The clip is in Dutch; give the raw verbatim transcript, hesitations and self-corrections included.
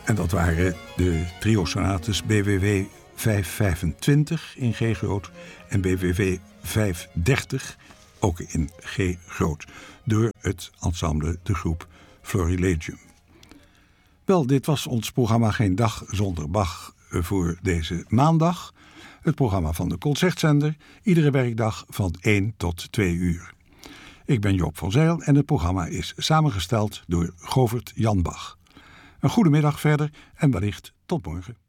En dat waren de trio-sonates B W W vijfhonderdvijfentwintig in G groot en B W W vijfhonderddertig, ook in G groot, door het ensemble de groep Florilegium. Wel, dit was ons programma Geen Dag Zonder Bach voor deze maandag. Het programma van de Concertzender, iedere werkdag van één tot twee uur. Ik ben Joop van Zijl en het programma is samengesteld door Govert Jan Bach. Een goede middag verder en wellicht tot morgen.